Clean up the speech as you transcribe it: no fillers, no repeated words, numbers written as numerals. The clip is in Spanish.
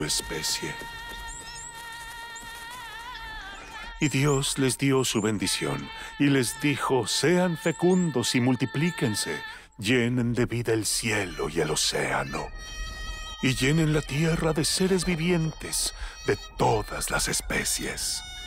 especie. Y Dios les dio su bendición y les dijo: sean fecundos y multiplíquense, llenen de vida el cielo y el océano, y llenen la tierra de seres vivientes de todas las especies.